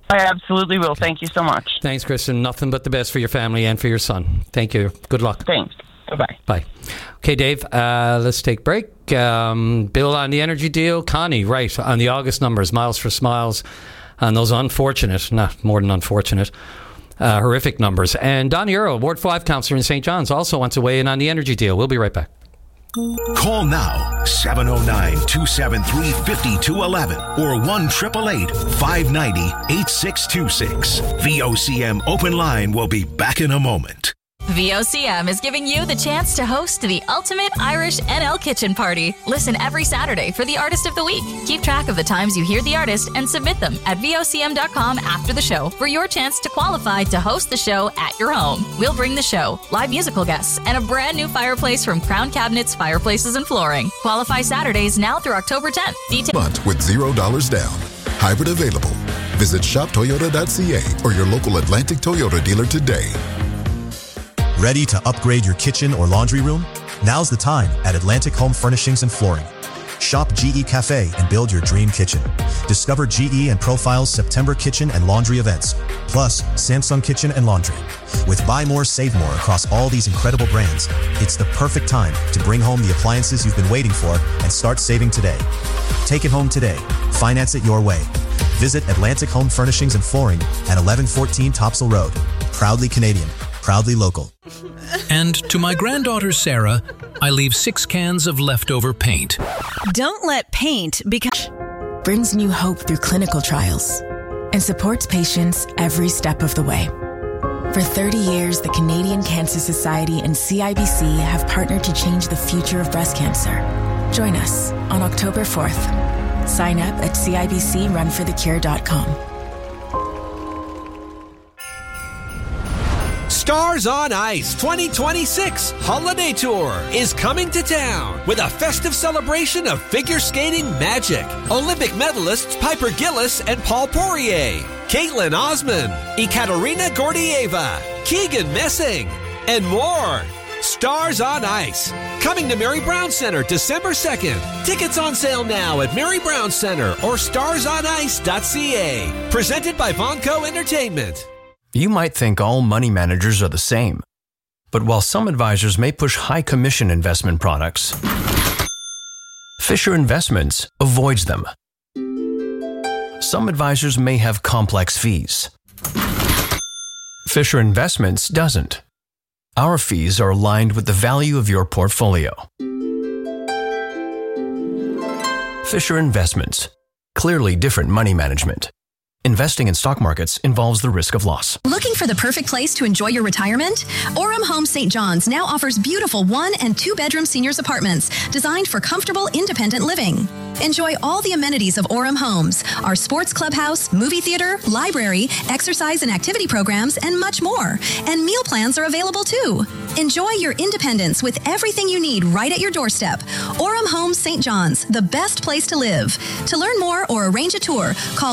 I absolutely will. Thank you so much. Thanks, Kristen. Nothing but the best for your family and for your son. Thank you. Good luck. Thanks. Bye-bye. Bye. Okay, Dave, let's take a break. Bill on the energy deal. Connie, right, on the August numbers, miles for smiles, and those unfortunate, not more than unfortunate, horrific numbers. And Donnie Earl, Ward 5 councillor in St. John's, also wants to weigh in on the energy deal. We'll be right back. Call now, 709-273-5211 or 1-888-590-8626. VOCM Open Line will be back in a moment. VOCM is giving you the chance to host the ultimate Irish NL kitchen party. Listen every Saturday for the Artist of the Week. Keep track of the times you hear the artist and submit them at VOCM.com after the show for your chance to qualify to host the show at your home. We'll bring the show, live musical guests, and a brand new fireplace from Crown Cabinets, Fireplaces and Flooring. Qualify Saturdays now through October 10th. But with $0 down. Hybrid available. Visit shoptoyota.ca or your local Atlantic Toyota dealer today. Ready to upgrade your kitchen or laundry room? Now's the time at Atlantic Home Furnishings and Flooring. Shop GE Cafe and build your dream kitchen. Discover GE and Profile's September kitchen and laundry events, plus Samsung Kitchen and Laundry. With buy more, save more across all these incredible brands, it's the perfect time to bring home the appliances you've been waiting for and start saving today. Take it home today. Finance it your way. Visit Atlantic Home Furnishings and Flooring at 1114 Topsail Road. Proudly Canadian. Proudly local. And to my granddaughter Sarah, I leave 6 cans of leftover paint. Don't let paint become... Brings new hope through clinical trials and supports patients every step of the way. For 30 years, the Canadian Cancer Society and CIBC have partnered to change the future of breast cancer. Join us on October 4th. Sign up at CIBCRunforthecure.com. Stars on Ice 2026 Holiday Tour is coming to town with a festive celebration of figure skating magic. Olympic medalists Piper Gillis and Paul Poirier, Caitlin Osman, Ekaterina Gordieva, Keegan Messing, and more. Stars on Ice, coming to Mary Brown Center December 2nd. Tickets on sale now at Mary Brown Center or starsonice.ca. Presented by Vonco Entertainment. You might think all money managers are the same. But while some advisors may push high commission investment products, Fisher Investments avoids them. Some advisors may have complex fees. Fisher Investments doesn't. Our fees are aligned with the value of your portfolio. Fisher Investments. Clearly different money management. Investing in stock markets involves the risk of loss. Looking for the perfect place to enjoy your retirement? Orem Homes St. John's now offers beautiful 1- and 2-bedroom seniors apartments designed for comfortable, independent living. Enjoy all the amenities of Orem Homes, our sports clubhouse, movie theater, library, exercise and activity programs, and much more. And meal plans are available too. Enjoy your independence with everything you need right at your doorstep. Orem Homes St. John's, the best place to live. To learn more or arrange a tour, call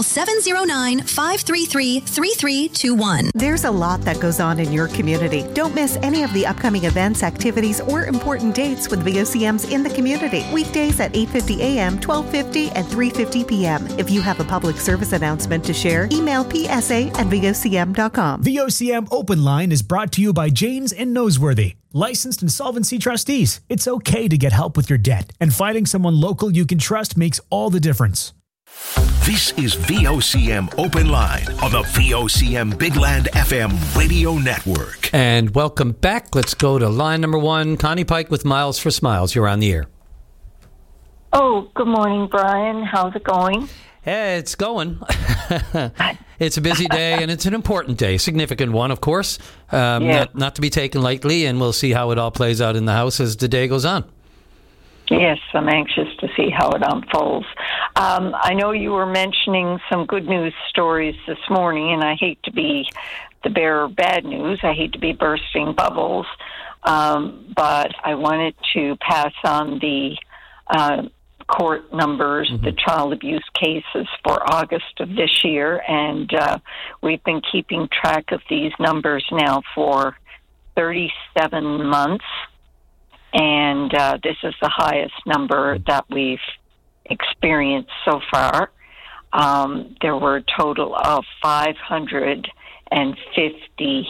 709-533-3321. There's a lot that goes on in your community. Don't miss any of the upcoming events, activities, or important dates with VOCM's In the Community. Weekdays at 8:50 a.m., 12:50, and 3:50 p.m. If you have a public service announcement to share, email psa@vocm.com. VOCM Open Line is brought to you by Janes and Noseworthy. Licensed insolvency trustees. It's okay to get help with your debt, and finding someone local you can trust makes all the difference. This is VOCM Open Line on the VOCM Big Land FM radio network. And welcome back. Let's go to line number 1. Connie Pike with Miles for Smiles. You're on the air. Oh, good morning, Brian. How's it going? Hey, it's going. It's a busy day, and it's an important day, significant one, of course. Not to be taken lightly, and we'll see how it all plays out in the House as the day goes on. Yes, I'm anxious to see how it unfolds. I know you were mentioning some good news stories this morning, and I hate to be the bearer of bad news. I hate to be bursting bubbles, but I wanted to pass on the court numbers, the child abuse cases for August of this year, and we've been keeping track of these numbers now for 37 months, and this is the highest number that we've experienced so far. there were a total of 550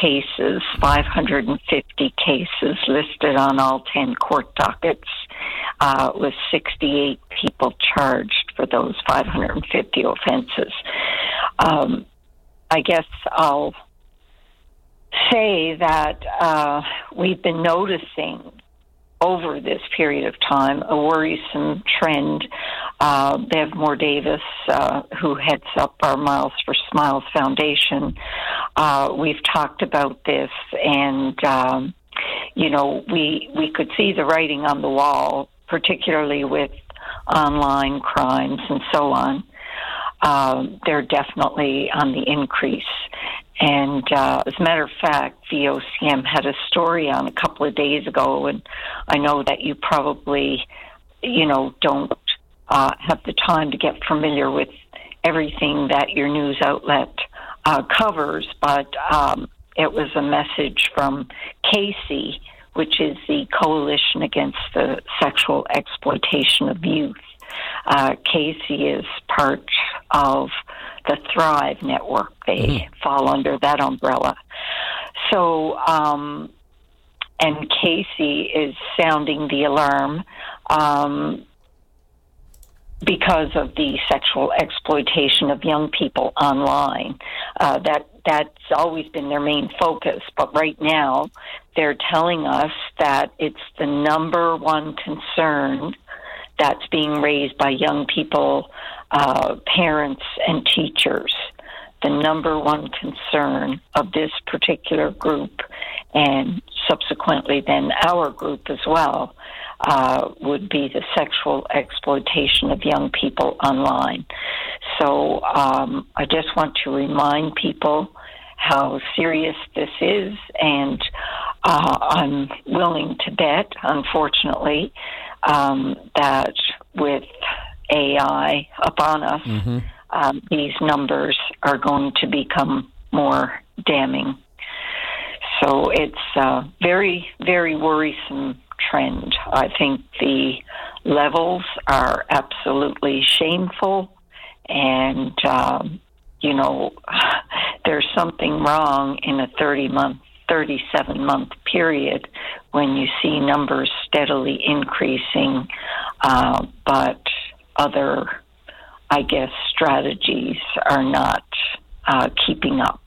cases listed on all 10 court dockets, with 68 people charged for those 550 offenses. I guess I'll say that we've been noticing over this period of time a worrisome trend. Bev Moore-Davis, who heads up our Miles for Smiles Foundation, we've talked about this, and we could see the writing on the wall, particularly with online crimes and so on. They're definitely on the increase. And as a matter of fact, VOCM had a story on a couple of days ago, and I know that you probably, don't have the time to get familiar with everything that your news outlet covers, but it was a message from CASY, which is the Coalition Against the Sexual Exploitation of Youth. CASY is part of the Thrive Network. They fall under that umbrella. So, and CASY is sounding the alarm because of the sexual exploitation of young people online. That's always been their main focus, but right now they're telling us that it's the number one concern that's being raised by young people, parents, and teachers. The number one concern of this particular group, and subsequently then our group as well, would be the sexual exploitation of young people online. So I just want to remind people how serious this is, and I'm willing to bet, unfortunately, that with AI upon us, these numbers are going to become more damning. So it's a very, very worrisome trend. I think the levels are absolutely shameful, and, there's something wrong in a 37-month period when you see numbers steadily increasing, but other, I guess, strategies are not keeping up.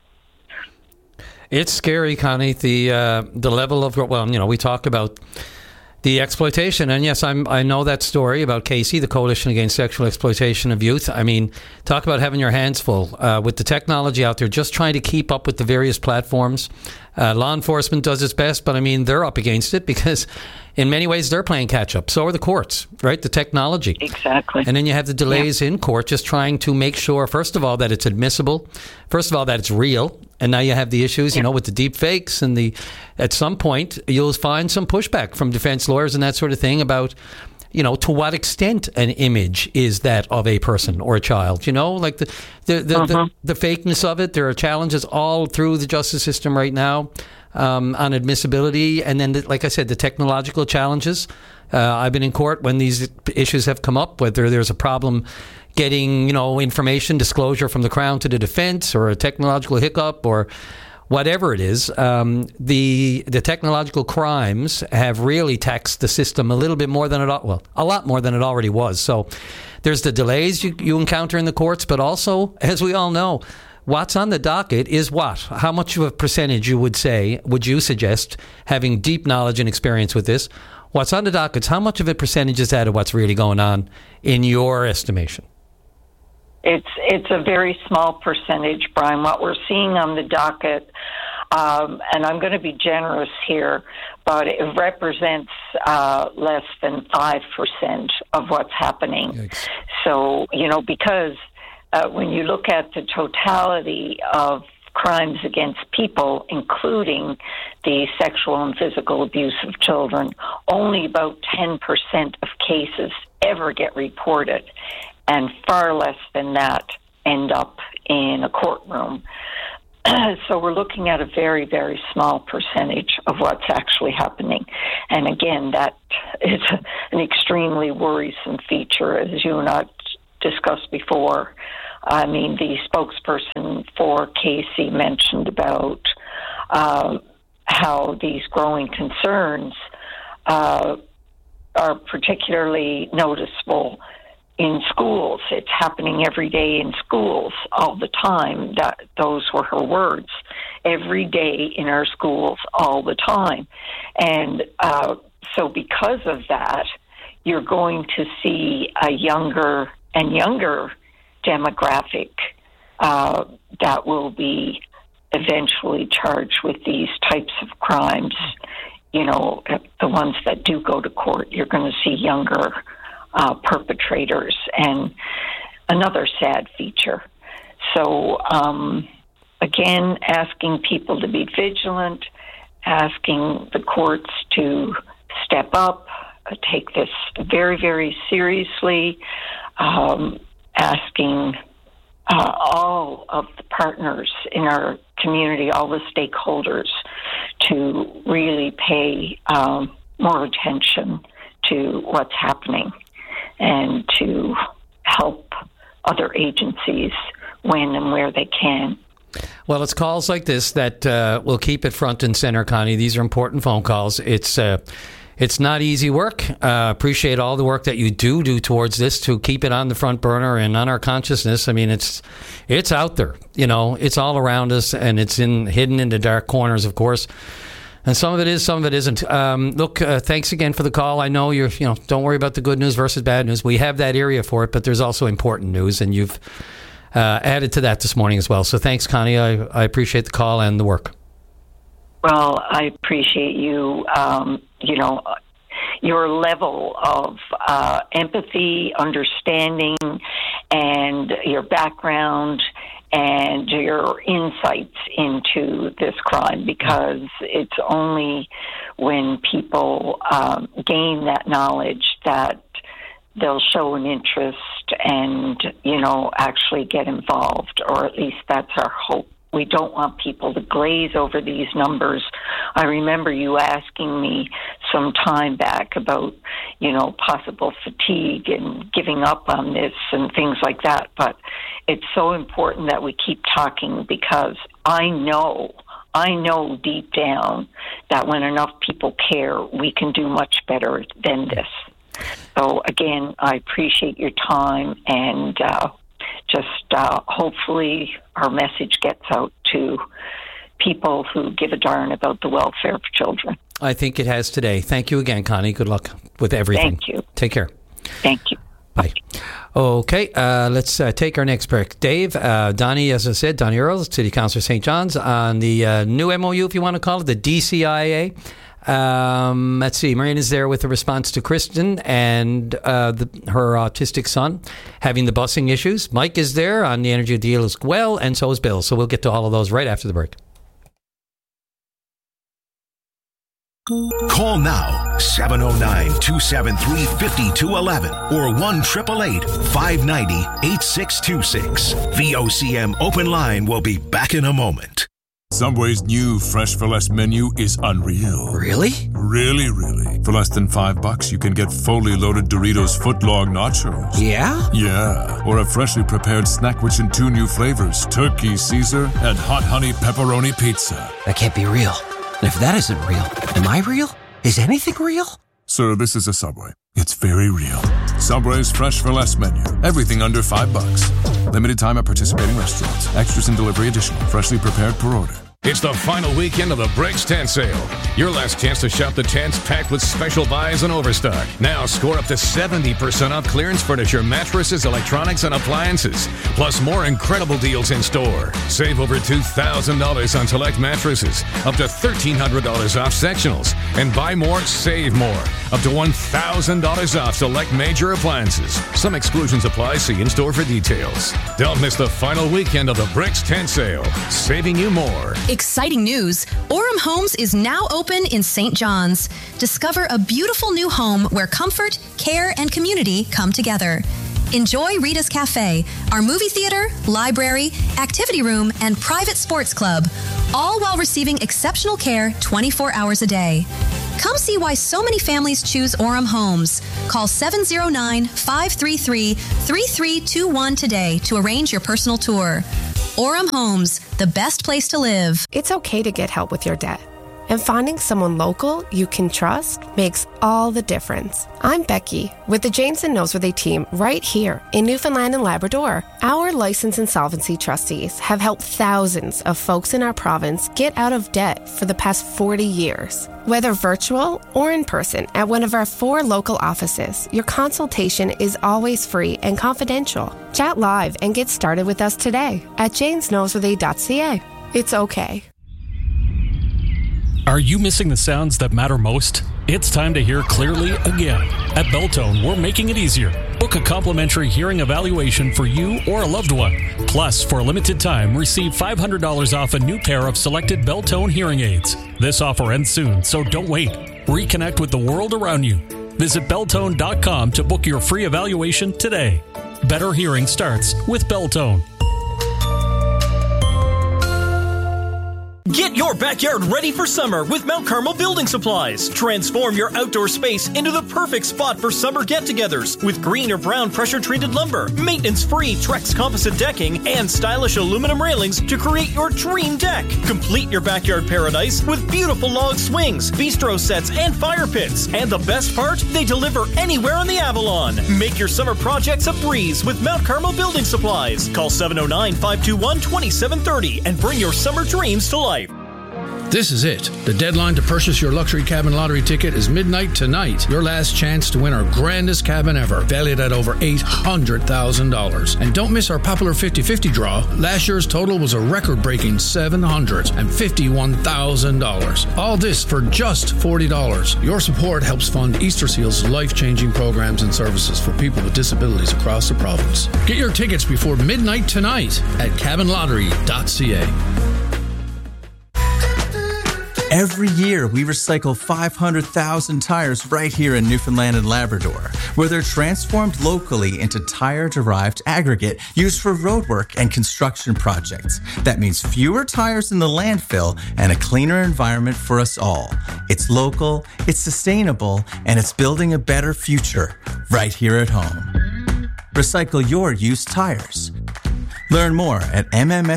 It's scary, Connie, the level of, we talk about the exploitation. And yes, I know that story about CASY, the Coalition Against Sexual Exploitation of Youth. I mean, talk about having your hands full with the technology out there, just trying to keep up with the various platforms. Law enforcement does its best, but I mean, they're up against it because in many ways they're playing catch up. So are the courts, right? The technology. Exactly. And then you have the delays in court, just trying to make sure, first of all, that it's admissible. First of all, that it's real. And now you have the issues, with the deep fakes and at some point you'll find some pushback from defense lawyers and that sort of thing about, to what extent an image is that of a person or a child, like the fakeness of it. There are challenges all through the justice system right now on admissibility. And then, like I said, the technological challenges. I've been in court when these issues have come up, whether there's a problem getting, information, disclosure from the Crown to the defense, or a technological hiccup, or whatever it is. The technological crimes have really taxed the system a little bit more than a lot more than it already was. So there's the delays you encounter in the courts, but also, as we all know, what's on the docket is what? How much of a percentage would you suggest, having deep knowledge and experience with this, what's on the docket, how much of a percentage is that of what's really going on in your estimation? It's a very small percentage, Brian. What we're seeing on the docket, and I'm going to be generous here, but it represents less than 5% of what's happening. Yikes. So, because when you look at the totality of crimes against people, including the sexual and physical abuse of children, only about 10% of cases ever get reported, and far less than that end up in a courtroom. So we're looking at a very, very small percentage of what's actually happening. And again, that is an extremely worrisome feature, as you and I discussed before. I mean, the spokesperson for Casey mentioned about how these growing concerns are particularly noticeable in schools. It's happening every day in schools all the time. Those were her words. Every day in our schools all the time. And so because of that, you're going to see a younger and younger demographic that will be eventually charged with these types of crimes. You know, the ones that do go to court, you're going to see younger perpetrators, and another sad feature. So, again, asking people to be vigilant, asking the courts to step up, take this very, very seriously, asking all of the partners in our community, all the stakeholders, to really pay more attention to what's happening and to help other agencies when and where they can. Well, it's calls like this that will keep it front and center, Connie. These are important phone calls. It's not easy work. Appreciate all the work that you do towards this to keep it on the front burner and on our consciousness. I mean, it's out there. You know, it's all around us, and it's hidden in the dark corners, of course. And some of it is, some of it isn't. Look, thanks again for the call. I know don't worry about the good news versus bad news. We have that area for it, but there's also important news, and you've added to that this morning as well. So thanks, Connie. I appreciate the call and the work. Well, I appreciate you, your level of empathy, understanding, and your background and your insights into this crime, because it's only when people gain that knowledge that they'll show an interest and, actually get involved, or at least that's our hope. We don't want people to glaze over these numbers. I remember you asking me some time back about, possible fatigue and giving up on this and things like that. But it's so important that we keep talking, because I know deep down that when enough people care, we can do much better than this. So again, I appreciate your time, and hopefully our message gets out to people who give a darn about the welfare of children. I think it has today. Thank you again, Connie. Good luck with everything. Thank you. Take care. Thank you. Bye. Okay, let's take our next break. Dave, Donnie, as I said, Donnie Earls, City Councillor St. John's, on the new MOU, if you want to call it, the DCIA. Let's see, Marion is there with a response to Kristen and her autistic son having the busing issues. Mike is there on the energy deal as well, and so is Bill. So we'll get to all of those right after the break. Call now, 709-273-5211 or 1-888-590-8626. VOCM Open Line will be back in a moment. Subway's new Fresh for Less menu is unreal. Really? Really, really. For less than $5, you can get fully loaded Doritos footlong nachos. Yeah? Yeah. Or a freshly prepared snack rich in 2 new flavors, Turkey Caesar and Hot Honey Pepperoni Pizza. That can't be real. And if that isn't real, am I real? Is anything real? Sir, this is a Subway. It's very real. Subway's Fresh for Less menu. Everything under $5. Limited time at participating restaurants. Extras and delivery additional. Freshly prepared per order. It's the final weekend of the Bricks Tent Sale. Your last chance to shop the tents packed with special buys and overstock. Now score up to 70% off clearance furniture, mattresses, electronics, and appliances. Plus more incredible deals in store. Save over $2,000 on select mattresses. Up to $1,300 off sectionals. And buy more, save more. Up to $1,000 off select major appliances. Some exclusions apply. See in-store for details. Don't miss the final weekend of the Bricks Tent Sale. Saving you more. Exciting news! Orem Homes is now open in St. John's. Discover a beautiful new home where comfort, care, and community come together. Enjoy Rita's Cafe, our movie theater, library, activity room, and private sports club, all while receiving exceptional care 24 hours a day. Come see why so many families choose Orem Homes. Call 709-533-3321 today to arrange your personal tour. Orem Homes, the best place to live. It's okay to get help with your debt. And finding someone local you can trust makes all the difference. I'm Becky with the Janes and Noseworthy team right here in Newfoundland and Labrador. Our licensed insolvency trustees have helped thousands of folks in our province get out of debt for the past 40 years. Whether virtual or in person at one of our 4 local offices, your consultation is always free and confidential. Chat live and get started with us today at janesnoseworthy.ca. It's okay. Are you missing the sounds that matter most? It's time to hear clearly again. At Beltone, we're making it easier. Book a complimentary hearing evaluation for you or a loved one. Plus, for a limited time, receive $500 off a new pair of selected Beltone hearing aids. This offer ends soon, so don't wait. Reconnect with the world around you. Visit Beltone.com to book your free evaluation today. Better hearing starts with Beltone. Get your backyard ready for summer with Mount Carmel Building Supplies. Transform your outdoor space into the perfect spot for summer get-togethers with green or brown pressure-treated lumber, maintenance-free Trex composite decking, and stylish aluminum railings to create your dream deck. Complete your backyard paradise with beautiful log swings, bistro sets, and fire pits. And the best part? They deliver anywhere on the Avalon. Make your summer projects a breeze with Mount Carmel Building Supplies. Call 709-521-2730 and bring your summer dreams to life. This is it. The deadline to purchase your luxury cabin lottery ticket is midnight tonight. Your last chance to win our grandest cabin ever, valued at over $800,000. And don't miss our popular 50-50 draw. Last year's total was a record-breaking $751,000. All this for just $40. Your support helps fund Easter Seal's life-changing programs and services for people with disabilities across the province. Get your tickets before midnight tonight at cabinlottery.ca. Every year, we recycle 500,000 tires right here in Newfoundland and Labrador, where they're transformed locally into tire-derived aggregate used for roadwork and construction projects. That means fewer tires in the landfill and a cleaner environment for us all. It's local, it's sustainable, and it's building a better future right here at home. Recycle your used tires. Learn more at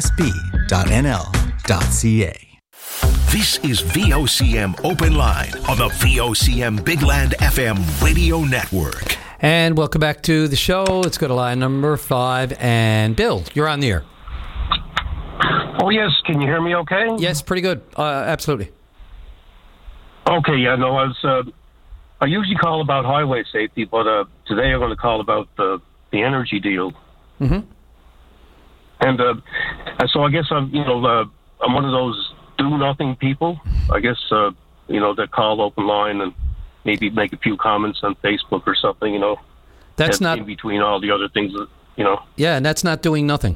mmsb.nl.ca. This is VOCM Open Line on the VOCM Big Land FM radio network. And welcome back to the show. Let's go to line number 5. And Bill, you're on the air. Oh, yes. Can you hear me okay? Yes, pretty good. Absolutely. Okay, yeah, no, I usually call about highway safety, but today I'm going to call about the energy deal. Mm-hmm. And so I guess I'm one of those do-nothing people, I guess, that call open line and maybe make a few comments on Facebook or something, That's not... in between all the other things, Yeah, and that's not doing nothing.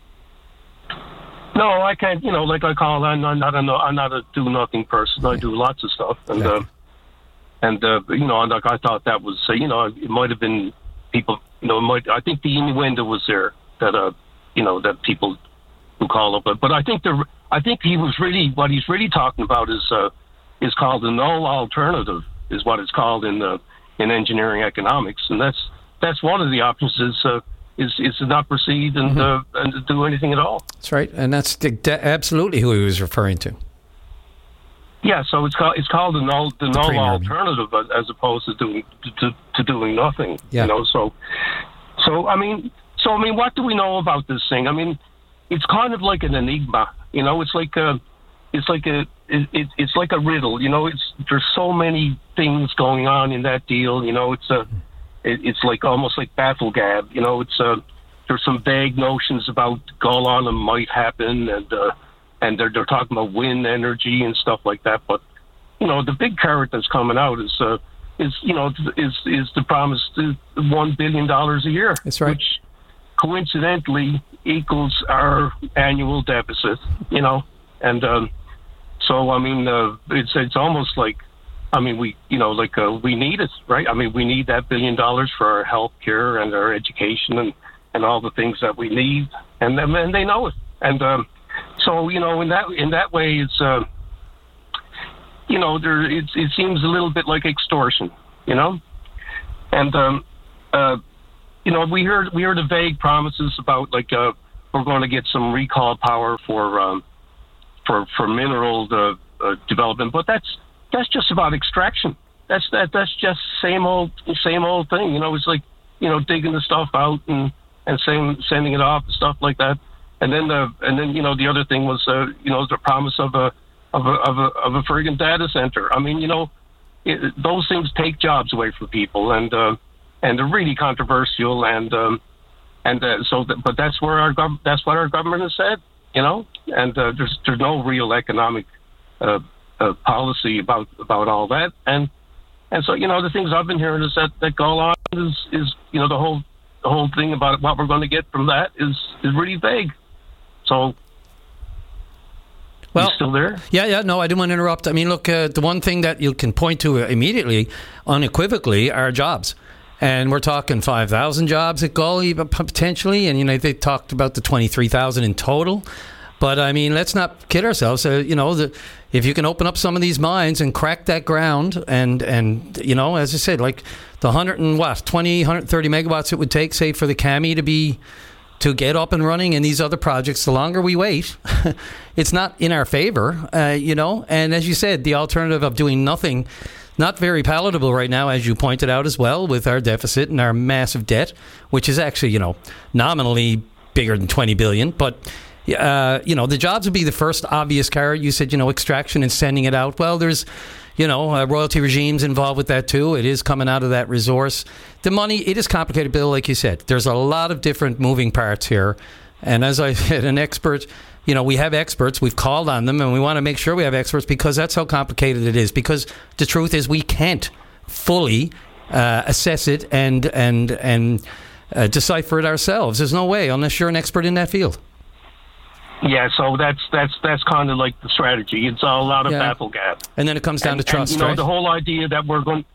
No, I can't, like I call, I'm not a do-nothing person. I do lots of stuff. And, like I thought that was, it might have been people, I think the innuendo was there that, that people who call up. But I think he was really, what he's really talking about is called a null alternative, is what it's called in engineering economics, and that's one of the options is to not proceed and to do anything at all. That's right, and that's absolutely who he was referring to. Yeah, so it's called the null alternative as opposed to doing nothing. Yeah. So I mean, what do we know about this thing? I mean, it's kind of like an enigma. It's like a riddle. There's so many things going on in that deal. It's like almost like bafflegab. There's some vague notions about Golan and might happen, and they're talking about wind energy and stuff like that. But the big carrot that's coming out is the promise to $1 billion a year. That's right. Which coincidentally equals our annual deficit, and so I mean, it's almost like, I mean, we need it, right? I mean, we need that $1 billion for our health care and our education and all the things that we need, and they know it, and so in that way, it's it seems a little bit like extortion, And we heard the vague promises about we're going to get some recall power for mineral development, but that's just about extraction. That's just same old thing. It's like digging the stuff out and sending it off and stuff like that. And then the other thing was the promise of a friggin' data center. I mean, those things take jobs away from people, and they're really controversial. But that's what our government has said. And there's no real economic policy about all that. And so the things I've been hearing is that go on is the whole thing about what we're going to get from that is really vague. So, well, you still there? Yeah. No, I didn't want to interrupt. I mean, look, the one thing that you can point to immediately, unequivocally, are jobs. And we're talking 5,000 jobs at Gull, potentially. And, they talked about the 23,000 in total. But, I mean, let's not kid ourselves. If you can open up some of these mines and crack that ground and as I said, like the 130 megawatts it would take, say, for the Kami to get up and running, and these other projects, the longer we wait, it's not in our favor, And as you said, the alternative of doing nothing, not very palatable right now, as you pointed out as well, with our deficit and our massive debt, which is actually, nominally bigger than 20 billion. But, the jobs would be the first obvious carrot. You said, extraction and sending it out. Well, there's royalty regimes involved with that too. It is coming out of that resource. The money, it is complicated, Bill, like you said. There's a lot of different moving parts here. And as I said, an expert, we have experts. We've called on them, and we want to make sure we have experts because that's how complicated it is. Because the truth is we can't fully assess it and decipher it ourselves. There's no way unless you're an expert in that field. Yeah, so that's kind of like the strategy. It's all out of battle gap, and then it comes down to trust. And, the whole idea that we're going,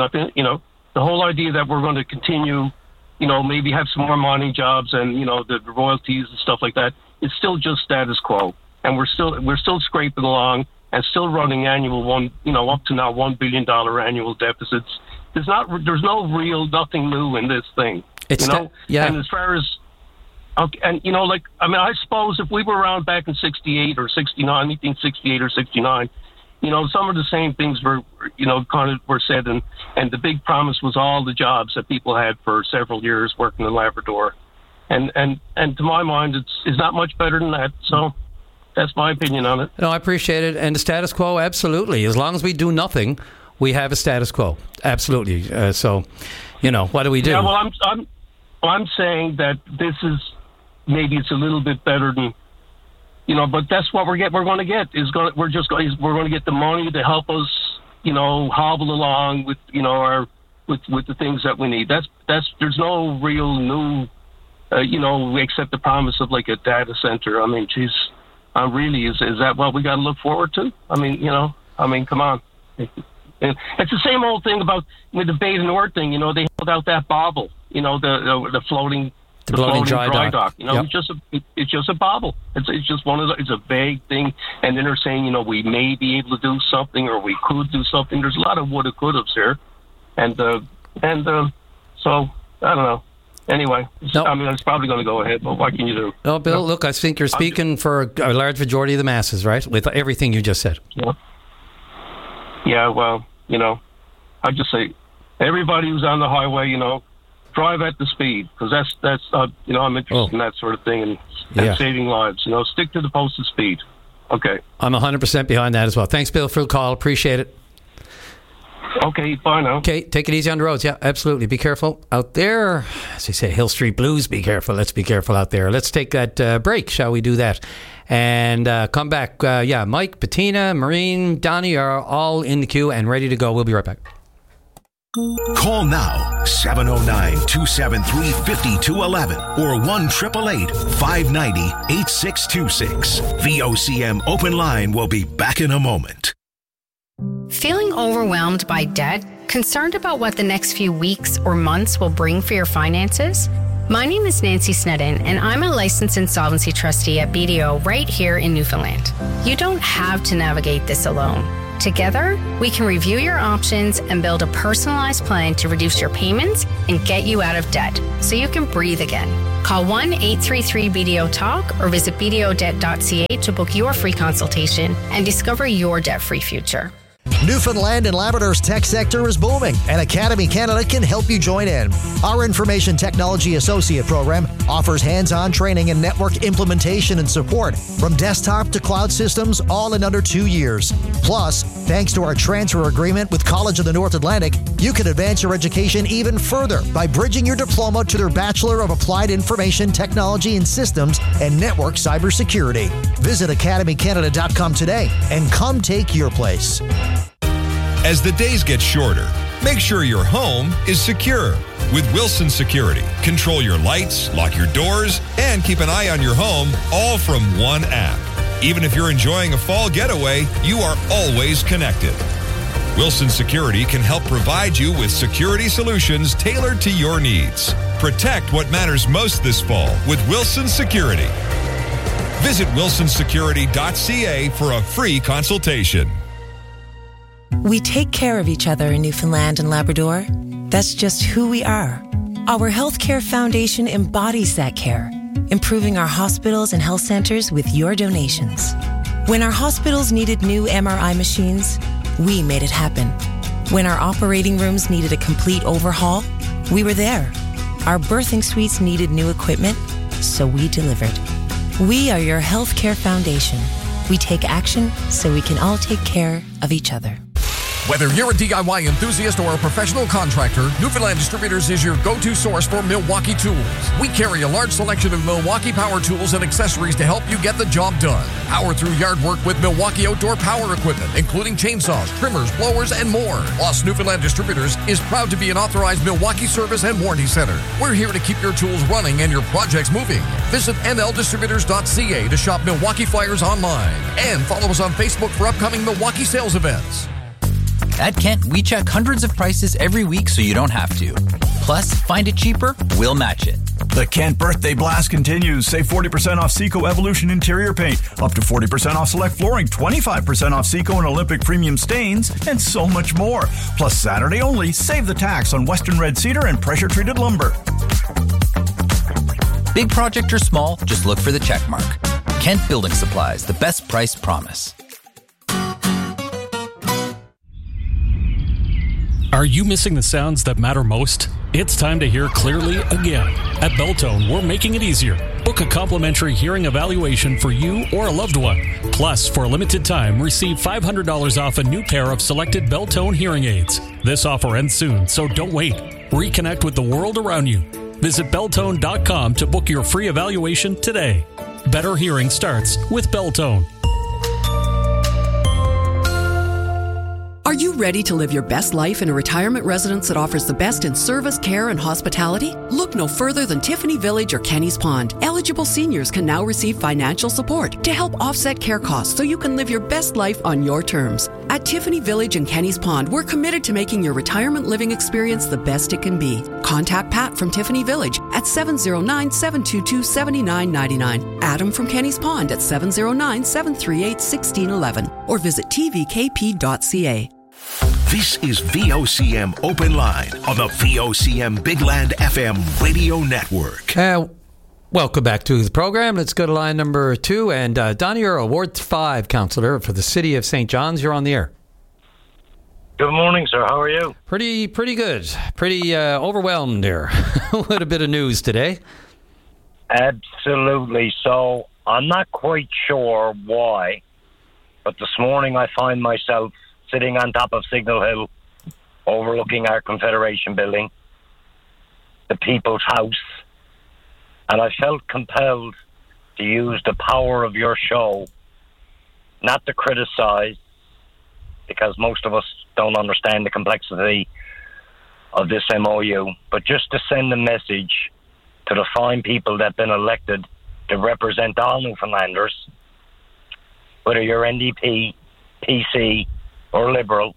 to continue, maybe have some more mining jobs and the royalties and stuff like that. It's still just status quo, and we're still scraping along and still running annual up to now $1 billion annual deficits. There's nothing new in this thing. And as far as okay, and I suppose if we were around back in 68 or 69, 1968 or 69, some of the same things were said, and the big promise was all the jobs that people had for several years working in Labrador, and to my mind, it's not much better than that. So that's my opinion on it. No, I appreciate it, and the status quo, absolutely. As long as we do nothing, we have a status quo, absolutely. So, what do we do? Yeah, well, I'm saying that this is. Maybe it's a little bit better than, but that's what we're going to get. We're going to get the money to help us, hobble along with, with the things that we need. There's no real new, except the promise of like a data center. I mean, geez, really, is that what we got to look forward to? I mean, come on. It's the same old thing about with the Bay du Nord thing. They held out that bauble, the floating. The floating dry dock. Yep. It's just a bauble. It's just it's a vague thing. And then they're saying, we may be able to do something or we could do something. There's a lot of woulda, couldas here. And so, I don't know. Anyway, it's probably going to go ahead, but what can you do? No, Bill, look, I think you're speaking for a large majority of the masses, right? With everything you just said. Yeah, well, I just say, everybody who's on the highway, drive at the speed, because that's I'm interested in that sort of thing and saving lives. Stick to the posted speed. Okay. I'm 100% behind that as well. Thanks, Bill, for the call. Appreciate it. Okay, bye now. Okay, take it easy on the roads. Yeah, absolutely. Be careful out there. As they say, Hill Street Blues, be careful. Let's be careful out there. Let's take that break. Shall we do that? And come back. Mike, Bettina, Maureen, Donnie are all in the queue and ready to go. We'll be right back. Call now, 709-273-5211 or 1-888-590-8626. VOCM Open Line will be back in a moment. Feeling overwhelmed by debt? Concerned about what the next few weeks or months will bring for your finances? My name is Nancy Snedden, and I'm a licensed insolvency trustee at BDO right here in Newfoundland. You don't have to navigate this alone. Together, we can review your options and build a personalized plan to reduce your payments and get you out of debt so you can breathe again. Call 1-833-BDO-TALK or visit bdodebt.ca to book your free consultation and discover your debt-free future. Newfoundland and Labrador's tech sector is booming, and Academy Canada can help you join in. Our Information Technology Associate program offers hands-on training in network implementation and support, from desktop to cloud systems, all in under 2 years. Plus, thanks to our transfer agreement with College of the North Atlantic, you can advance your education even further by bridging your diploma to their Bachelor of Applied Information Technology and Systems and Network Cybersecurity. Visit academycanada.com today and come take your place. As the days get shorter, make sure your home is secure. With Wilson Security, control your lights, lock your doors, and keep an eye on your home, all from one app. Even if you're enjoying a fall getaway, you are always connected. Wilson Security can help provide you with security solutions tailored to your needs. Protect what matters most this fall with Wilson Security. Visit wilsonsecurity.ca for a free consultation. We take care of each other in Newfoundland and Labrador. That's just who we are. Our Healthcare Foundation embodies that care, improving our hospitals and health centers with your donations. When our hospitals needed new MRI machines, we made it happen. When our operating rooms needed a complete overhaul, we were there. Our birthing suites needed new equipment, so we delivered. We are your Healthcare Foundation. We take action so we can all take care of each other. Whether you're a DIY enthusiast or a professional contractor, Newfoundland Distributors is your go-to source for Milwaukee tools. We carry a large selection of Milwaukee power tools and accessories to help you get the job done. Power through yard work with Milwaukee outdoor power equipment, including chainsaws, trimmers, blowers, and more. Plus, Newfoundland Distributors is proud to be an authorized Milwaukee service and warranty center. We're here to keep your tools running and your projects moving. Visit nldistributors.ca to shop Milwaukee flyers online. And follow us on Facebook for upcoming Milwaukee sales events. At Kent, we check hundreds of prices every week so you don't have to. Plus, find it cheaper, we'll match it. The Kent Birthday Blast continues. Save 40% off Seco Evolution interior paint, up to 40% off select flooring, 25% off Seco and Olympic premium stains, and so much more. Plus, Saturday only, save the tax on Western Red Cedar and pressure-treated lumber. Big project or small, just look for the check mark. Kent Building Supplies, the best price promise. Are you missing the sounds that matter most? It's time to hear clearly again. At Beltone, we're making it easier. Book a complimentary hearing evaluation for you or a loved one. Plus, for a limited time, receive $500 off a new pair of selected Beltone hearing aids. This offer ends soon, so don't wait. Reconnect with the world around you. Visit Beltone.com to book your free evaluation today. Better hearing starts with Beltone. Are you ready to live your best life in a retirement residence that offers the best in service, care, and hospitality? Look no further than Tiffany Village or Kenny's Pond. Eligible seniors can now receive financial support to help offset care costs so you can live your best life on your terms. At Tiffany Village and Kenny's Pond, we're committed to making your retirement living experience the best it can be. Contact Pat from Tiffany Village at 709-722-7999. Adam from Kenny's Pond at 709-738-1611 or visit tvkp.ca. This is VOCM Open Line on the VOCM Big Land FM radio network. Welcome back to the program. Let's go to line number 2. And Donnie, you're a Ward 5 councillor for the City of St. John's. You're on the air. Good morning, sir. How are you? Pretty good. Pretty overwhelmed there with a bit of news today. Absolutely. So I'm not quite sure why, but this morning I find myself sitting on top of Signal Hill, overlooking our Confederation building, the People's House, and I felt compelled to use the power of your show, not to criticize, because most of us don't understand the complexity of this MOU, but just to send a message to the fine people that have been elected to represent all Newfoundlanders, whether you're NDP, PC, or Liberal.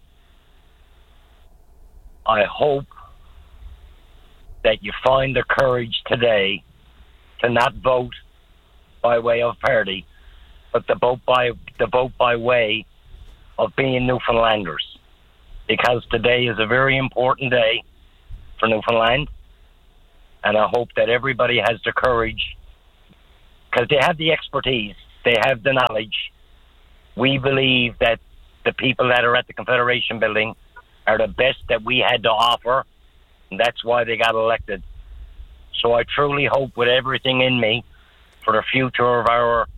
I hope that you find the courage today to not vote by way of party, but the vote by way of being Newfoundlanders, because today is a very important day for Newfoundland, and I hope that everybody has the courage, because they have the expertise, they have the knowledge. We believe that the people that are at the Confederation Building are the best that we had to offer, and that's why they got elected. So I truly hope with everything in me for the future of our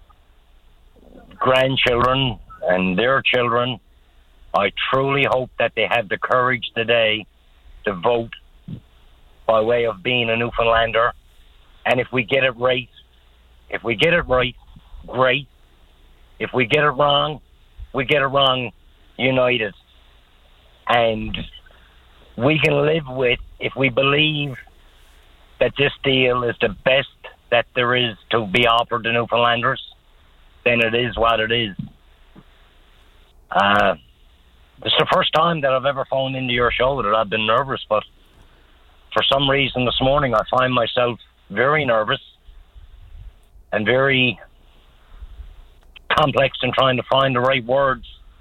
grandchildren and their children, I truly hope that they have the courage today to vote by way of being a Newfoundlander. And if we get it right, great. If we get it wrong, we get it wrong united. And we can live with, if we believe that this deal is the best that there is to be offered to Newfoundlanders, then it is what it is. It's the first time that I've ever phoned into your show that I've been nervous, but for some reason this morning I find myself very nervous and very complex in trying to find the right words.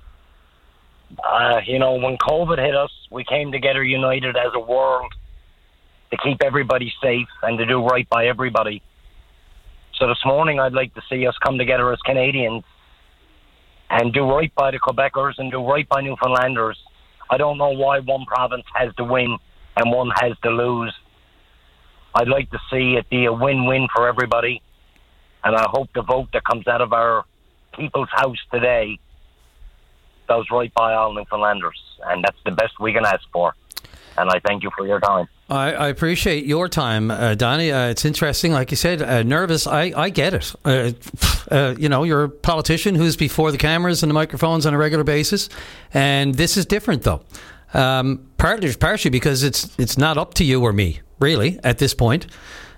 When COVID hit us, we came together united as a world to keep everybody safe and to do right by everybody. So this morning I'd like to see us come together as Canadians and do right by the Quebecers and do right by Newfoundlanders. I don't know why one province has to win and one has to lose. I'd like to see it be a win-win for everybody, and I hope the vote that comes out of our People's House today goes right by all Newfoundlanders, and that's the best we can ask for. And I thank you for your time. I appreciate your time, Donnie. It's interesting, like you said, nervous. I get it. You're a politician who's before the cameras and the microphones on a regular basis, and this is different, though. Partially because it's not up to you or me, really, at this point.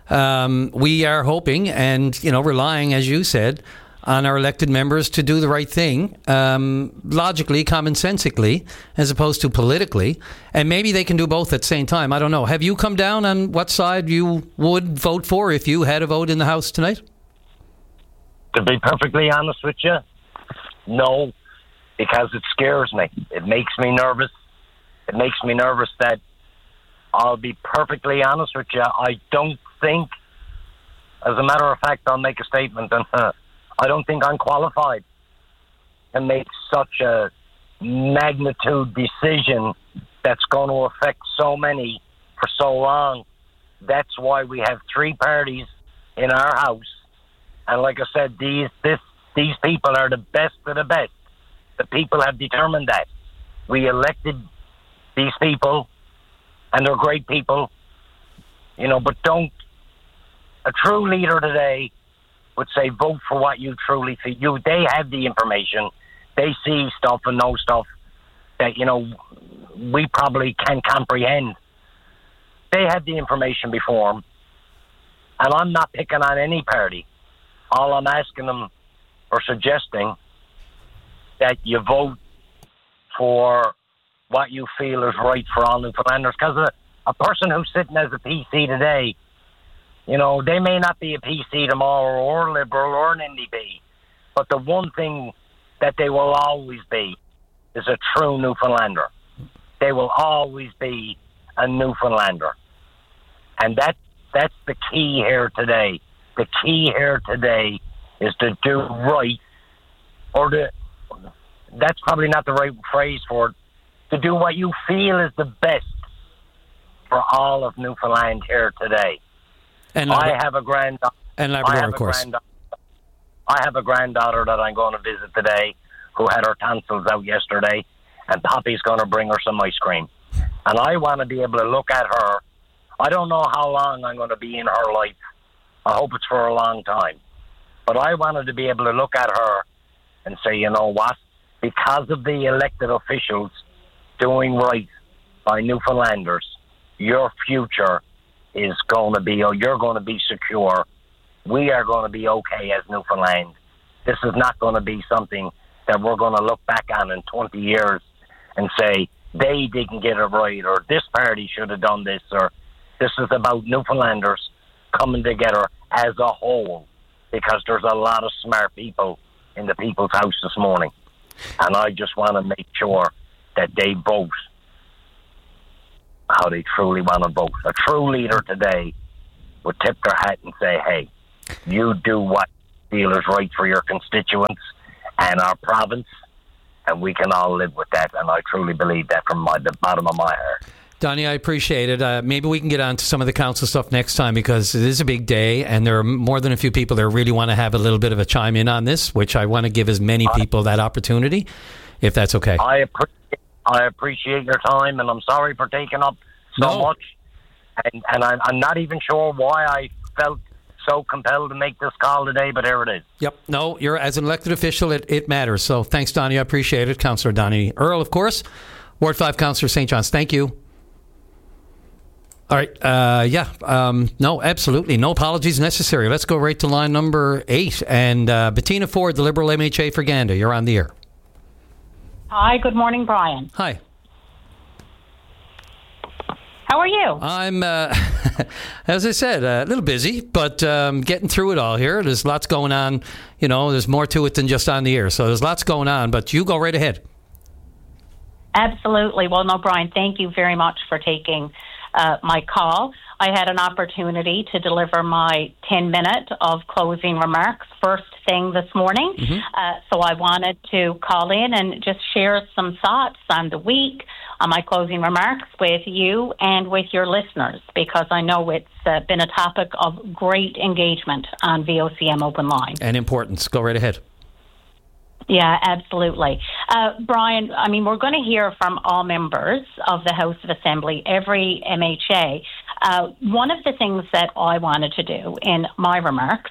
We are hoping and relying, as you said, on our elected members to do the right thing, logically, commonsensically, as opposed to politically. And maybe they can do both at the same time. I don't know. Have you come down on what side you would vote for if you had a vote in the House tonight? To be perfectly honest with you, no, because it scares me. It makes me nervous. It makes me nervous that, I'll be perfectly honest with you, I don't think, as a matter of fact, I'll make a statement, and I don't think I'm qualified to make such a magnitude decision that's going to affect so many for so long. That's why we have three parties in our House. And like I said, these people are the best of the best. The people have determined that. We elected these people, and they're great people, but a true leader today would say vote for what you truly feel. They have the information. They see stuff and know stuff that, we probably can't comprehend. They have the information before them. And I'm not picking on any party. All I'm asking them or suggesting that you vote for what you feel is right for all Newfoundlanders. Because a person who's sitting as a PC today, they may not be a PC tomorrow or Liberal or an NDP, but the one thing that they will always be is a true Newfoundlander. They will always be a Newfoundlander. And that's the key here today. The key here today is to do right, that's probably not the right phrase for it, to do what you feel is the best for all of Newfoundland here today. And I have a granddaughter. And Labrador, of course. I have a granddaughter that I'm going to visit today who had her tonsils out yesterday, and Poppy's going to bring her some ice cream. And I want to be able to look at her. I don't know how long I'm going to be in her life. I hope it's for a long time. But I wanted to be able to look at her and say, you know what? Because of the elected officials doing right by Newfoundlanders, your future is going to be, you're going to be secure. We are going to be okay as Newfoundland. This is not going to be something that we're going to look back on in 20 years and say, they didn't get it right, or this party should have done this, or this is about Newfoundlanders coming together as a whole, because there's a lot of smart people in the People's House this morning. And I just want to make sure that they vote how they truly want to vote. A true leader today would tip their hat and say, hey, you do what you feel is right for your constituents and our province, and we can all live with that. And I truly believe that from the bottom of my heart. Donnie, I appreciate it. Maybe we can get on to some of the council stuff next time, because it is a big day and there are more than a few people that really want to have a little bit of a chime in on this, which I want to give as many people that opportunity, if that's okay. I appreciate your time, and I'm sorry for taking up so much. And I'm not even sure why I felt so compelled to make this call today, but here it is. Yep. No, you're as an elected official, it matters. So thanks, Donnie. I appreciate it. Councillor Donnie Earl, of course. Ward 5 Councillor St. John's. Thank you. All right. No, absolutely. No apologies necessary. Let's go right to line number 8. And Bettina Ford, the Liberal MHA for Gander. You're on the air. Hi. Good morning, Brian. Hi. How are you? I'm, as I said, a little busy, but getting through it all here. There's lots going on. You know, there's more to it than just on the air. So there's lots going on, but you go right ahead. Absolutely. Well, no, Brian, thank you very much for taking my call. I had an opportunity to deliver my 10-minute of closing remarks first thing this morning. So I wanted to call in and just share some thoughts on the week, on my closing remarks with you and with your listeners, because I know it's been a topic of great engagement on VOCM Open Line. And importance. Go right ahead. Yeah, absolutely. Brian, I mean, we're going to hear from all members of the House of Assembly, every MHA. One of the things that I wanted to do in my remarks,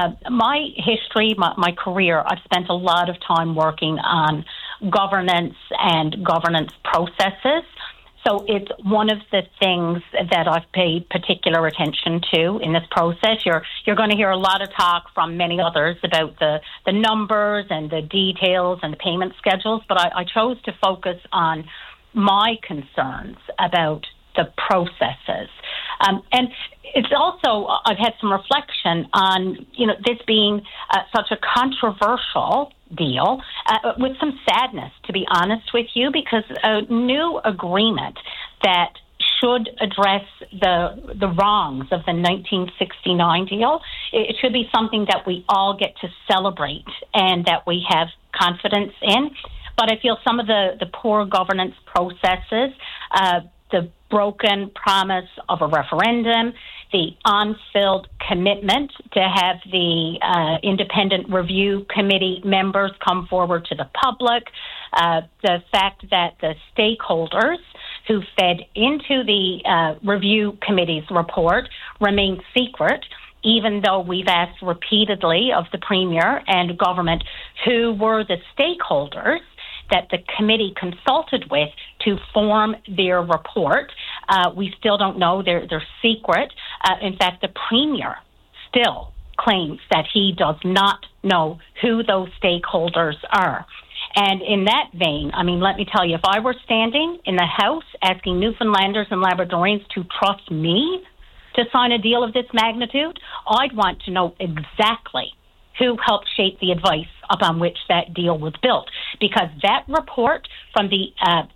my history, my career, I've spent a lot of time working on governance and governance processes. So it's one of the things that I've paid particular attention to in this process. You're going to hear a lot of talk from many others about the numbers and the details and the payment schedules, but I chose to focus on my concerns about the processes. And it's also, I've had some reflection on, this being such a controversial deal, with some sadness, to be honest with you, because a new agreement that should address the wrongs of the 1969 deal, it should be something that we all get to celebrate and that we have confidence in. But I feel some of the poor governance processes, the broken promise of a referendum, the unfilled commitment to have the independent review committee members come forward to the public, the fact that the stakeholders who fed into the review committee's report remain secret, even though we've asked repeatedly of the Premier and government who were the stakeholders that the committee consulted with to form their report. We still don't know. They're secret. In fact, the Premier still claims that he does not know who those stakeholders are. And in that vein, I mean, let me tell you, if I were standing in the House asking Newfoundlanders and Labradorians to trust me to sign a deal of this magnitude, I'd want to know exactly who helped shape the advice upon which that deal was built. Because that report from the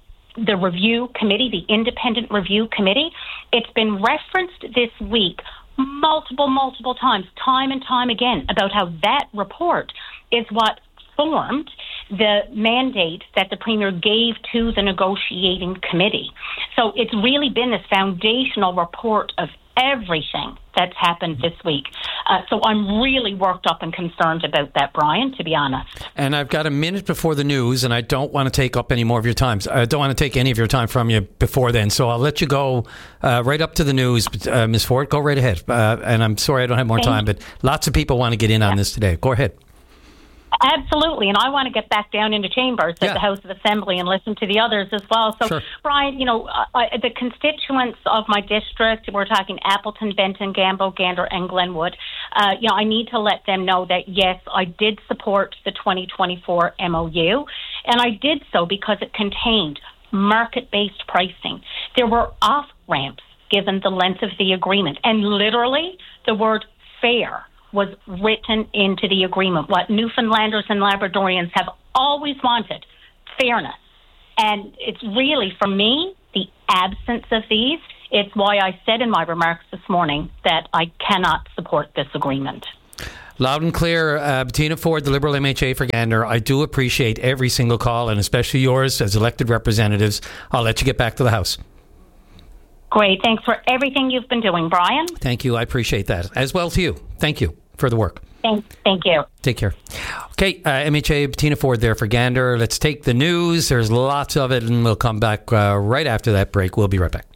review committee, the independent review committee, it's been referenced this week multiple times, time and time again, about how that report is what formed the mandate that the Premier gave to the negotiating committee. So it's really been this foundational report of everything that's happened this week. So I'm really worked up and concerned about that, Brian, to be honest. And I've got a minute before the news, and I don't want to take up any more of your time. I don't want to take any of your time from you before then. So I'll let you go right up to the news, Ms. Ford. Go right ahead. And I'm sorry I don't have more time, but lots of people want to get in on this today. Go ahead. Absolutely, and I want to get back down into chambers at the House of Assembly and listen to the others as well. So, sure. Brian, the constituents of my district, we're talking Appleton, Benton, Gambo, Gander, and Glenwood, I need to let them know that, yes, I did support the 2024 MOU, and I did so because it contained market-based pricing. There were off-ramps given the length of the agreement, and literally the word fair was written into the agreement, what Newfoundlanders and Labradorians have always wanted fairness. And it's really, for me, the absence of these. It's why I said in my remarks this morning that I cannot support this agreement. Loud and clear, Bettina Ford, the Liberal MHA for Gander. I do appreciate every single call, and especially yours as elected representatives. I'll let you get back to the House. Great. Thanks for everything you've been doing, Brian. Thank you. I appreciate that. As well to you. Thank you for the work. Thank you. Take care. Okay, MHA Bettina Ford there for Gander. Let's take the news. There's lots of it, and we'll come back right after that break. We'll be right back.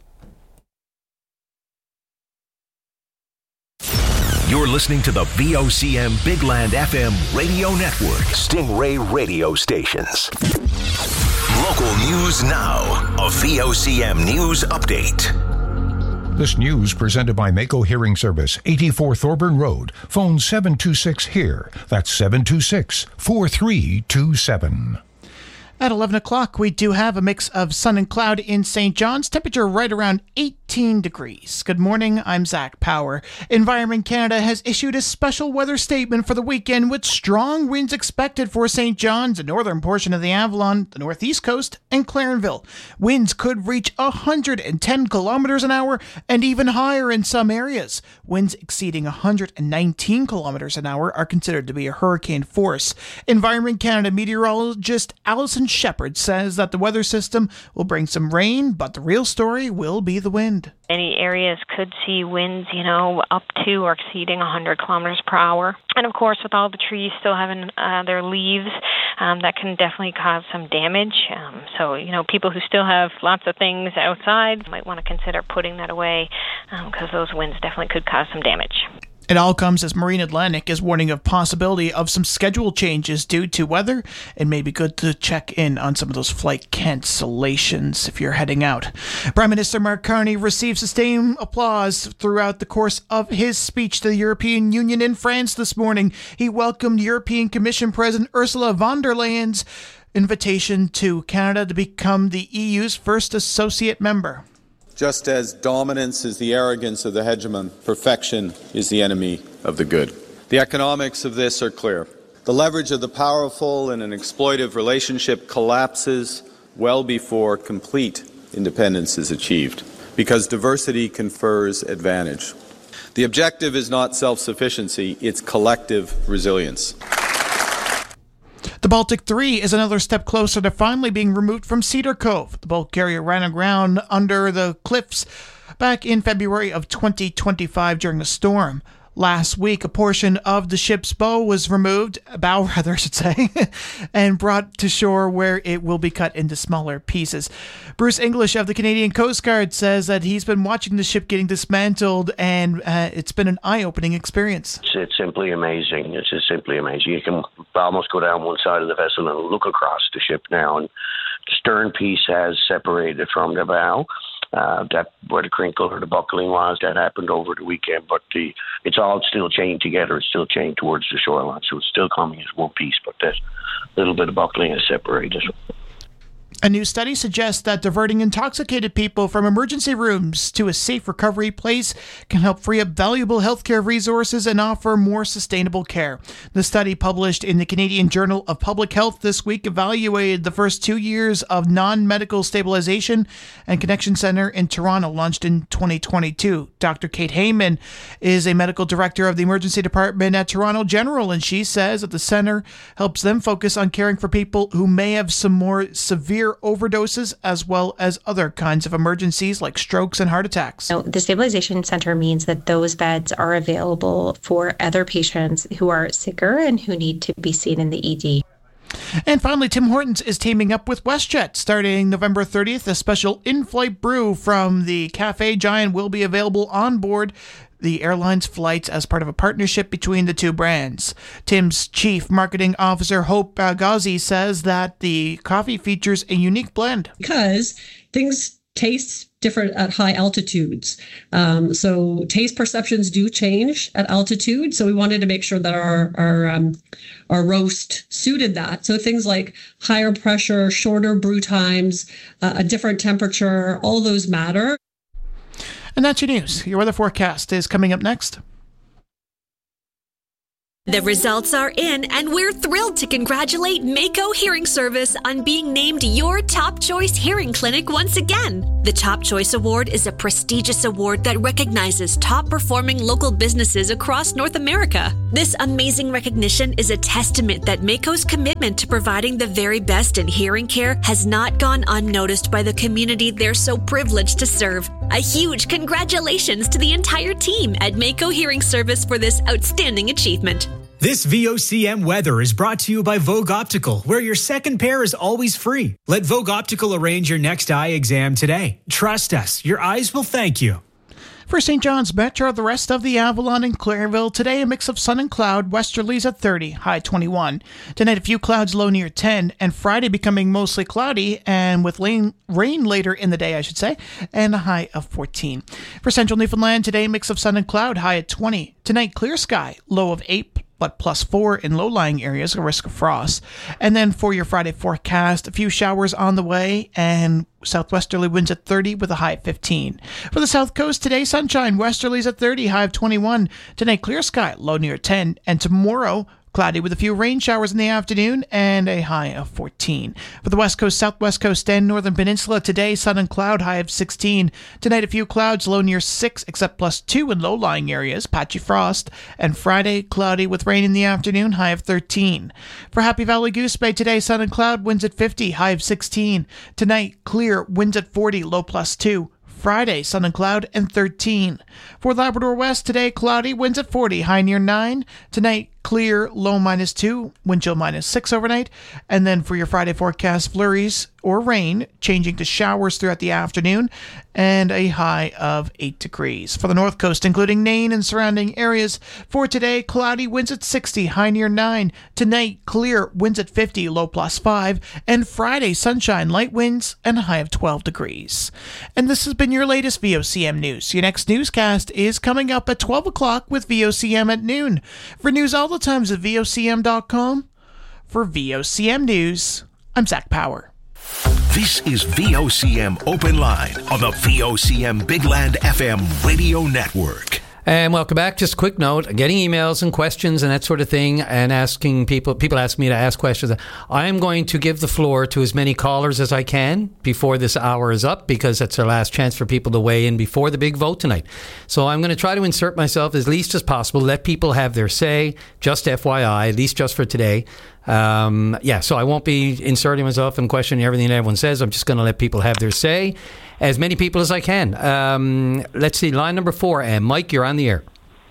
You're listening to the VOCM Big Land FM radio network. Stingray radio stations. Local news now. A VOCM news update. This news presented by Mako Hearing Service, 84 Thorburn Road. Phone 726-HEAR. That's 726-4327. At 11 o'clock, we do have a mix of sun and cloud in St. John's. Temperature right around 18 degrees. Good morning, I'm Zach Power. Environment Canada has issued a special weather statement for the weekend with strong winds expected for St. John's, the northern portion of the Avalon, the northeast coast, and Clarenville. Winds could reach 110 kilometers an hour and even higher in some areas. Winds exceeding 119 kilometers an hour are considered to be a hurricane force. Environment Canada meteorologist Alison Shepard says that the weather system will bring some rain, but the real story will be the wind. Many areas could see winds, up to or exceeding 100 kilometers per hour. And of course, with all the trees still having their leaves, that can definitely cause some damage. So, people who still have lots of things outside might want to consider putting that away because those winds definitely could cause some damage. It all comes as Marine Atlantic is warning of possibility of some schedule changes due to weather. It may be good to check in on some of those flight cancellations if you're heading out. Prime Minister Mark Carney received sustained applause throughout the course of his speech to the European Union in France this morning. He welcomed European Commission President Ursula von der Leyen's invitation to Canada to become the EU's first associate member. Just as dominance is the arrogance of the hegemon, perfection is the enemy of the good. The economics of this are clear. The leverage of the powerful in an exploitive relationship collapses well before complete independence is achieved, because diversity confers advantage. The objective is not self-sufficiency, it's collective resilience. The Baltic 3 is another step closer to finally being removed from Cedar Cove. The bulk carrier ran aground under the cliffs back in February of 2025 during a storm. Last week, a portion of the ship's bow, I should say, and brought to shore where it will be cut into smaller pieces. Bruce English of the Canadian Coast Guard says that he's been watching the ship getting dismantled, and it's been an eye-opening experience. It's simply amazing. It's just simply amazing. You can almost go down one side of the vessel and look across the ship now, and the stern piece has separated from the bow. That where the crinkle or the buckling was, that happened over the weekend, but it's all still chained together. It's still chained towards the shoreline, so it's still coming as one piece, but that little bit of buckling is separated. A new study suggests that diverting intoxicated people from emergency rooms to a safe recovery place can help free up valuable healthcare resources and offer more sustainable care. The study, published in the Canadian Journal of Public Health this week, evaluated the first 2 years of non-medical stabilization and connection center in Toronto, launched in 2022. Dr. Kate Heyman is a medical director of the emergency department at Toronto General, and she says that the center helps them focus on caring for people who may have some more severe overdoses, as well as other kinds of emergencies like strokes and heart attacks. The Stabilization Center means that those beds are available for other patients who are sicker and who need to be seen in the ED. And finally, Tim Hortons is teaming up with WestJet. Starting November 30th, a special in-flight brew from the Cafe Giant will be available on board the airline's flights as part of a partnership between the two brands. Tim's chief marketing officer, Hope Ghazi, says that the coffee features a unique blend. Because things taste different at high altitudes. So taste perceptions do change at altitude. So we wanted to make sure that our roast suited that. So things like higher pressure, shorter brew times, a different temperature, all those matter. And that's your news. Your weather forecast is coming up next. The results are in, and we're thrilled to congratulate Mako Hearing Service on being named your Top Choice Hearing Clinic once again. The Top Choice Award is a prestigious award that recognizes top-performing local businesses across North America. This amazing recognition is a testament that Mako's commitment to providing the very best in hearing care has not gone unnoticed by the community they're so privileged to serve. A huge congratulations to the entire team at Mako Hearing Service for this outstanding achievement. This VOCM weather is brought to you by Vogue Optical, where your second pair is always free. Let Vogue Optical arrange your next eye exam today. Trust us, your eyes will thank you. For St. John's Metro, the rest of the Avalon and Clairville, today a mix of sun and cloud, westerlies at 30, high 21. Tonight a few clouds, low near 10, and Friday becoming mostly cloudy and with rain later in the day, I should say, and a high of 14. For Central Newfoundland, today a mix of sun and cloud, high at 20. Tonight clear sky, low of 8, but +4 in low-lying areas, a risk of frost. And then for your Friday forecast, a few showers on the way and southwesterly winds at 30 with a high of 15. For the south coast, today sunshine, westerlies at 30, high of 21. Tonight clear sky, low near 10. And tomorrow, cloudy with a few rain showers in the afternoon and a high of 14. For the west coast, southwest coast, and northern peninsula, today sun and cloud, high of 16. Tonight a few clouds, low near 6, except +2 in low-lying areas, patchy frost. And Friday, cloudy with rain in the afternoon, high of 13. For Happy Valley Goose Bay, today sun and cloud, winds at 50, high of 16. Tonight, clear, winds at 40, low +2. Friday, sun and cloud, and 13. For Labrador West, today cloudy, winds at 40, high near 9. Tonight, clear, low -2, wind chill -6 overnight. And then for your Friday forecast, flurries or rain, changing to showers throughout the afternoon, and a high of 8 degrees. For the north coast, including Nain and surrounding areas, for today, cloudy, winds at 60, high near 9. Tonight, clear, winds at 50, low +5. And Friday, sunshine, light winds, and a high of 12 degrees. And this has been your latest VOCM news. Your next newscast is coming up at 12 o'clock with VOCM at noon. For news all the times at VOCM.com. For VOCM News, I'm Zach Power. This is VOCM Open Line on the VOCM Bigland FM radio network. And welcome back. Just a quick note, getting emails and questions and that sort of thing, and asking people ask me to ask questions. I am going to give the floor to as many callers as I can before this hour is up, because that's our last chance for people to weigh in before the big vote tonight. So I'm going to try to insert myself as least as possible, let people have their say, just FYI, at least just for today. So I won't be inserting myself and questioning everything that everyone says. I'm just going to let people have their say, as many people as I can. Let's see, line number 4, Mike, you're on the air.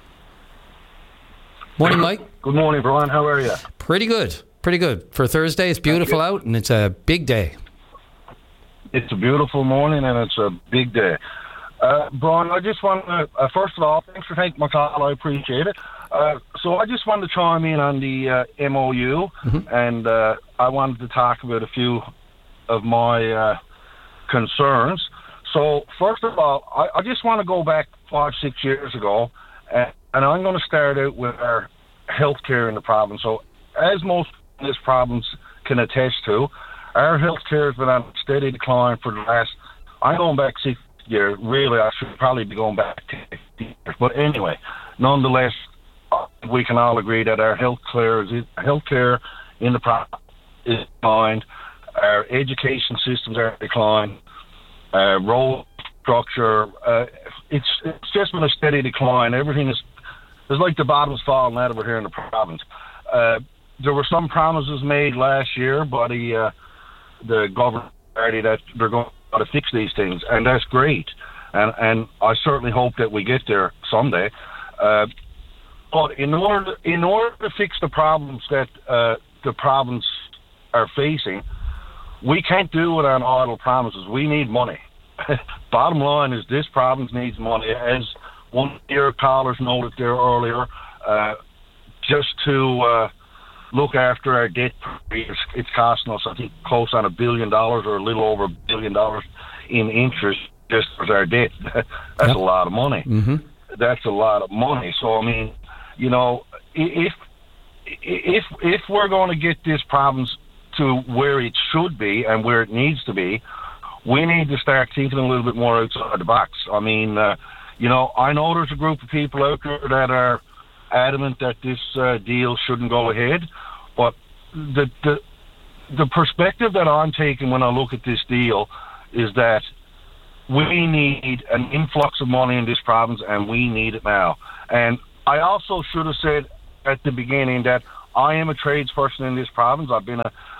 Morning, Mike. Good morning, Brian. How are you? Pretty good. For Thursday, it's beautiful out, and it's a big day. It's a beautiful morning, and it's a big day. Brian, I just want to, first of all, thanks for taking my call. I appreciate it. So I just wanted to chime in on the MOU, and I wanted to talk about a few of my concerns. So first of all, I just want to go back 5-6 years ago, and I'm going to start out with our healthcare in the province. So as most of this province can attest to, our healthcare has been on steady decline for the last, I'm going back 6 years. Really, I should probably be going back 10 years. But anyway, nonetheless, we can all agree that our healthcare in the province is declined. Our education systems are declined. Road structure, it's just been a steady decline. Everything is, it's like the bottom's falling out of it here in the province. There were some promises made last year by the governing party that they're going to fix these things, and that's great. And I certainly hope that we get there someday. But in order to fix the problems that the province are facing, we can't do it on idle promises. We need money. Bottom line is this province needs money. As one of your callers noted there earlier, just to look after our debt, it's costing us, I think, close on $1 billion or a little over $1 billion in interest just for our debt. That's a lot of money. Mm-hmm. That's a lot of money. So, I mean, you know, if we're going to get this province to where it should be and where it needs to be, we need to start thinking a little bit more outside the box. I mean, you know, I know there's a group of people out there that are adamant that this deal shouldn't go ahead. But the perspective that I'm taking when I look at this deal is that we need an influx of money in this province, and we need it now. And I also should have said at the beginning that I am a tradesperson in this province. I'm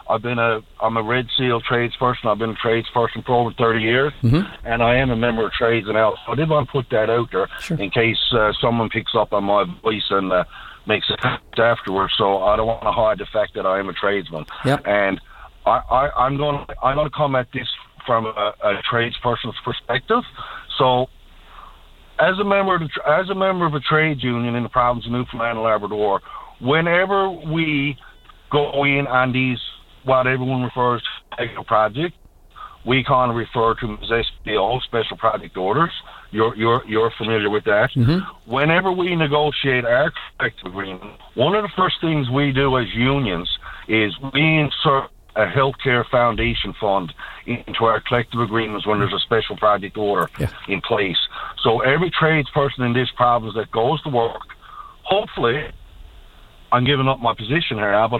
a Red Seal tradesperson. I've been a tradesperson for over 30 years, and I am a member of Trades and Else. So I did want to put that out there in case someone picks up on my voice and makes a comment afterwards. So I don't want to hide the fact that I am a tradesman. And I'm going to come at this from a tradesperson's perspective. So, as a member of a trades union in the province of Newfoundland and Labrador, whenever we go in on these, what everyone refers to as a project, we kind of refer to them as SPO, Special Project Orders. You're familiar with that. Whenever we negotiate our collective agreement, one of the first things we do as unions is we insert a healthcare foundation fund into our collective agreements when there's a special project order in place. So every tradesperson in this province that goes to work, hopefully, I'm giving up my position here now, but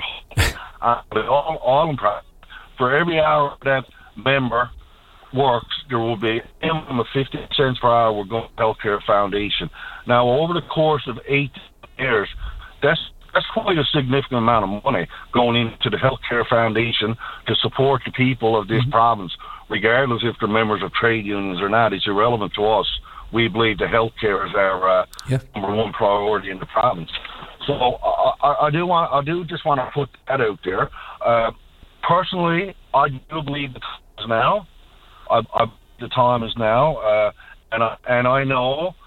all in practice, for every hour that member works, there will be a minimum of 50 cents per hour will go to healthcare foundation. Now, over the course of 8 years, that's quite a significant amount of money going into the healthcare foundation to support the people of this province, regardless if they're members of trade unions or not. It's irrelevant to us. We believe the healthcare is our number one priority in the province. So I do just want to put that out there. Personally, I do believe the time is now. The time is now, and I know.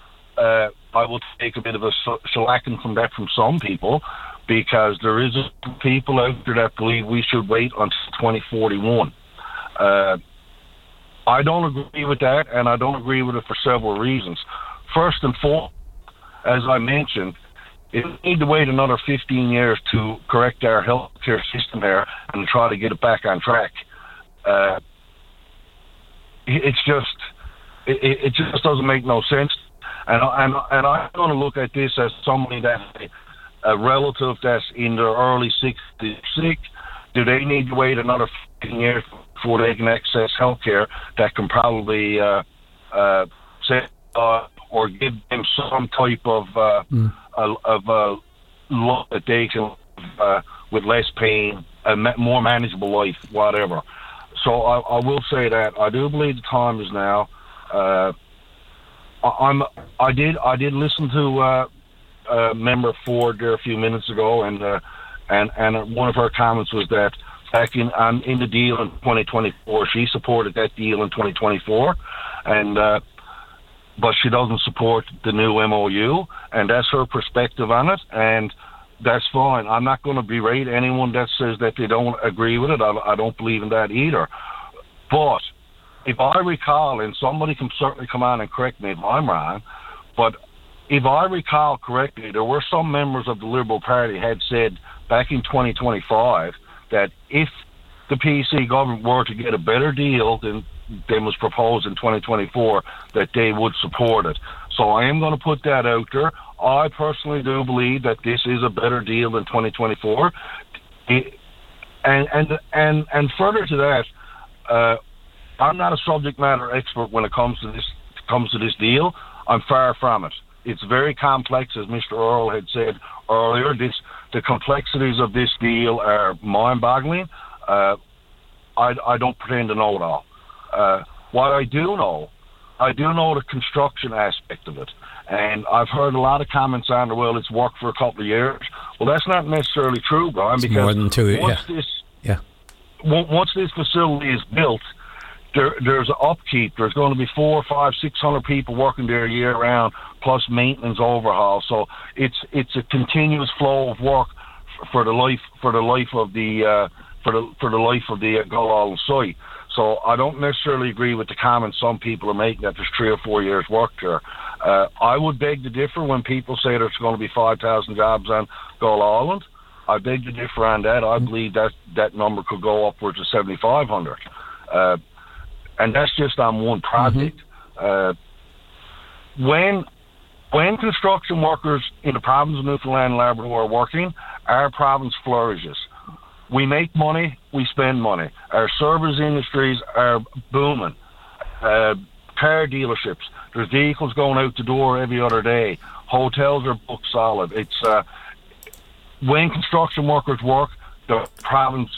I will take a bit of a shellacking from that from some people, because there is people out there that believe we should wait until 2041. I don't agree with that, and I don't agree with it for several reasons. First and foremost, as I mentioned, we need to wait another 15 years to correct our healthcare system here and try to get it back on track. It just doesn't make no sense. And I'm going to look at this as somebody that's a relative that's in their early 60s sick. Do they need to wait another 15 years before they can access health care that can probably or give them some type of look that they can with less pain, a more manageable life, whatever. So I will say that I do believe the time is now. I did listen to Member Ford there a few minutes ago, and one of her comments was that back in the deal in 2024, she supported that deal in 2024, and but she doesn't support the new MOU, and that's her perspective on it, and that's fine. I'm not going to berate anyone that says that they don't agree with it. I don't believe in that either, but if I recall, and somebody can certainly come on and correct me if I'm wrong, but if I recall correctly, there were some members of the Liberal Party had said back in 2025 that if the PC government were to get a better deal than was proposed in 2024, that they would support it. So I am going to put that out there. I personally do believe that this is a better deal than 2024. And further to that, I'm not a subject matter expert when it comes to this deal. I'm far from it. It's very complex, as Mr. Earl had said earlier. The complexities of this deal are mind-boggling. I don't pretend to know it all. What I do know the construction aspect of it. And I've heard a lot of comments on it, well, it's worked for a couple of years. Well, that's not necessarily true, Brian, because more than 2 years. Once this facility is built, there's upkeep. There's going to be 400, 500, 600 people working there year round, plus maintenance overhaul. So it's a continuous flow of work for the life of the Gull site. So I don't necessarily agree with the comments some people are making that there's 3 or 4 years work there. I would beg to differ when people say there's going to be 5,000 jobs on Gull Island. I beg to differ on that. I believe that number could go upwards of 7,500. And that's just on one project. When When construction workers in the province of Newfoundland and Labrador are working, our province flourishes. We make money, we spend money. Our service industries are booming. Car dealerships, there's vehicles going out the door every other day. Hotels are booked solid. It's when construction workers work, the province